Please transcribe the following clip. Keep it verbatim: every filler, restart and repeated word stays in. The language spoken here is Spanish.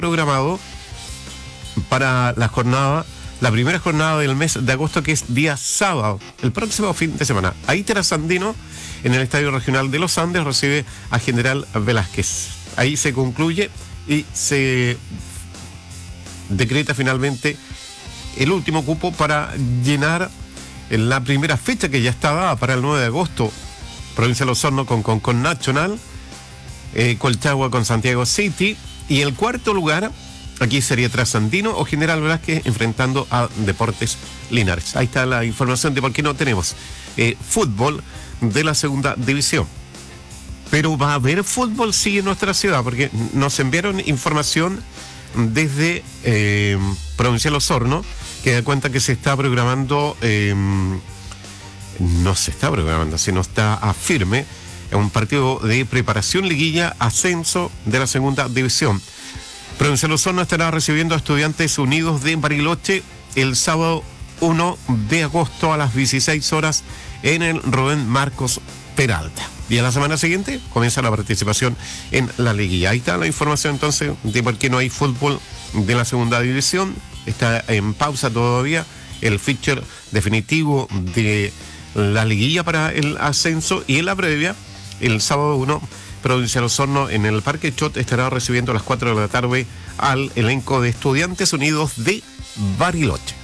programado para la jornada, la primera jornada del mes de agosto, que es día sábado, el próximo fin de semana. Ahí Trasandino, en el Estadio Regional de los Andes, recibe a General Velázquez. Ahí se concluye y se decreta finalmente el último cupo para llenar en la primera fecha que ya está dada para el nueve de agosto. Provincia de Osorno con, con, con Nacional, eh, Colchagua con Santiago City, y el cuarto lugar aquí sería Trasandino o General Velázquez enfrentando a Deportes Linares. Ahí está la información de por qué no tenemos eh, fútbol de la segunda división. Pero va a haber fútbol, sí, en nuestra ciudad, porque nos enviaron información desde eh, Provincial Osorno, que da cuenta que se está programando, eh, no se está programando, sino está a firme, un partido de preparación liguilla ascenso de la segunda división. Provincial Osorno estará recibiendo a Estudiantes Unidos de Bariloche el sábado uno de agosto a las dieciséis horas en el Rubén Marcos Peralta. Y a la semana siguiente comienza la participación en la liguilla. Ahí está la información entonces de por qué no hay fútbol de la segunda división. Está en pausa todavía el feature definitivo de la liguilla para el ascenso, y en la previa, el sábado uno, Provincial Osorno en el Parque Chot estará recibiendo a las cuatro de la tarde al elenco de Estudiantes Unidos de Bariloche.